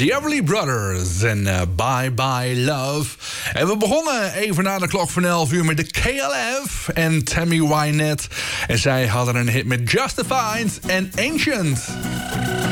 The Everly Brothers en Bye Bye Love. En we begonnen even na de klok van 11 uur met de KLF en Tammy Wynette. En zij hadden een hit met Justified en Ancient.